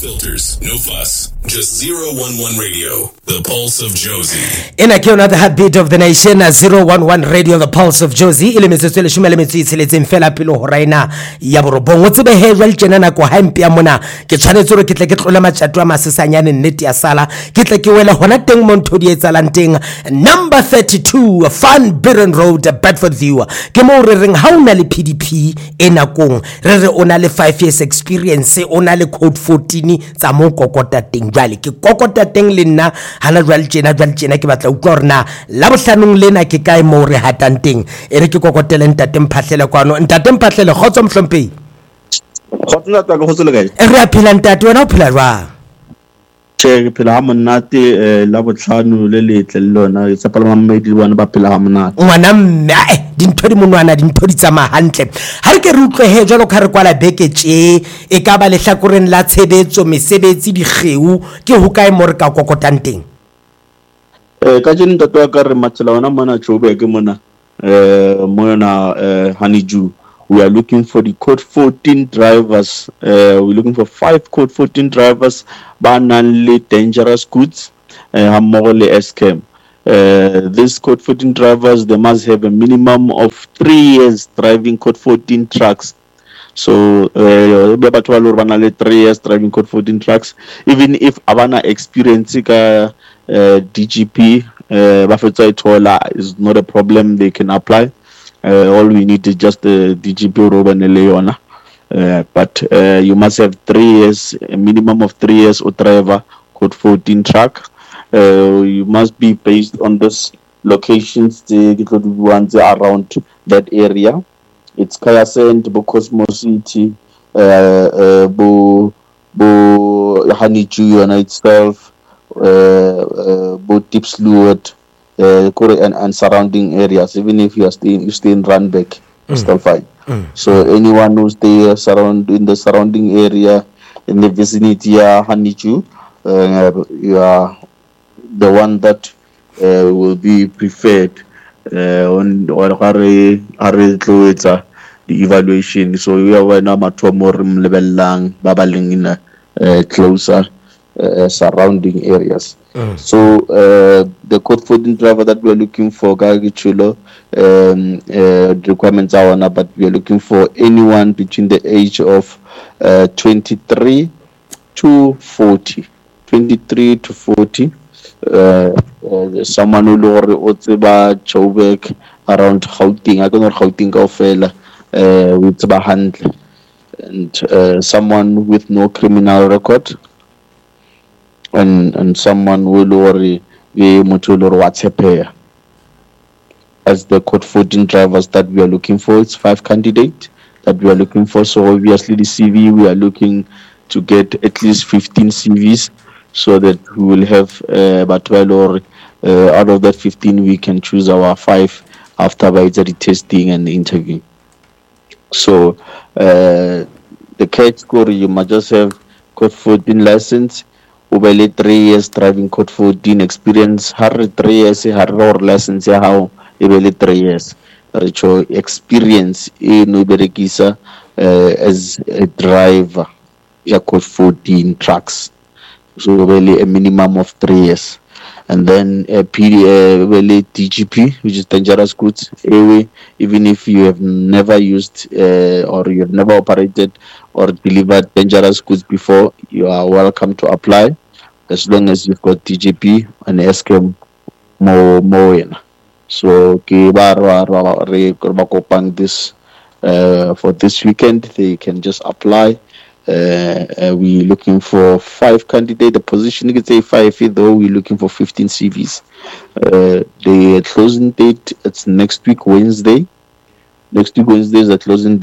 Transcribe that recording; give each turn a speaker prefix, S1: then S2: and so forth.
S1: filters, no fuss. Just 011 Radio, the pulse of Jozi.
S2: In a key the heartbeat of the nation, 011 Radio, the pulse of Jozi. Ile metsotso shumele metsi fela pelo ho raina ya borobong. O tsebe he jwale tjena nako ha mpia mona. Ke tshwanetse re ke tle ke tlola matjato a masesanyane nnete ya sala. Ke tle ke wela hona teng mo ntho di etsalang teng. Number 32 Van Buren Road, Bedford View. Ke mo re reng ha una le PDP enakong. Re ona le 5 years experience, ona le code 14 tsa mo kokota teng. Jwale ke kokota teng le nna hana jwale tjena ke batla utlwa hore na la bohlanong lena ke kae mo re hatang teng. Ere ke kokotele ntate mphahlele kwano. Ntate mphahlele khotso mhlompe.
S3: Khotso ka khotso le kae?
S2: Re a phela ntate wena o phela jwang?
S3: Ke phela ha monate la botlhano le letle le lona e tsapala mamedi bona ba phela ha monate.
S2: Ngwana mme dintho di monwana dintho di tsama hantle. Ha re ke re utlwe he jwalo ka re kwala beke tje e ka ba le hlakoreng la tshebetso mesebetsi di geu ke ho kae mo re ka kokotang teng.
S3: Ka jeni ntate ka re matsela ona mona Joburg mona Honeydew. We are looking for the code 14 drivers. We're looking for 5 code 14 drivers banally dangerous goods hamole scam. These code 14 drivers, they must have a minimum of 3 years driving code 14 trucks. So banally 3 years driving code 14 trucks. Even if abana experience DGP is not a problem, they can apply. All we need is just the DGP Ruben Leona. But you must have 3 years, a minimum of 3 years or driver code 14 truck. You must be based on this locations, the ones around that area. It's Kayasent, Cosmo City, Honeydew itself, Tipsluot, and surrounding areas. Even if you stay in Randbeck, still fine. So anyone who's there in the surrounding area, in the vicinity of Honeydew, you are the one that will be preferred on the evaluation. So we are now more level babaling in closer surrounding areas. So the code 14 driver that we are looking for, Gagichulo, requirements are on, but we are looking for anyone between the age of 23 to 40. 23 to 40. Someone who Otseba Joburg around Gauteng. I don't know Gauteng with Bahand, and someone with no criminal record. And someone will worry WhatsApp as the code 14 drivers that we are looking for. It's 5 candidates that we are looking for. So obviously the CV, we are looking to get at least 15 CVs so that we will have about 12 or out of that 15 we can choose our 5 after by the testing and the interview. So the CAT score, you must just have code 14 license. 3 years driving code 14 experience, 3 years or license how 3 years experience in Uberekisa as a driver code 14 trucks. So really a minimum of 3 years. And then DGP, which is dangerous goods. Anyway, even if you have never used or you have never operated or delivered dangerous goods before, you are welcome to apply, as long as you've got DGP and SCM more. So this for this weekend, they can just apply. We're looking for 5 candidates. The position you can say 5, though we're looking for 15 CVs. The closing date, it's next week Wednesday. Next week Wednesday is the closing date.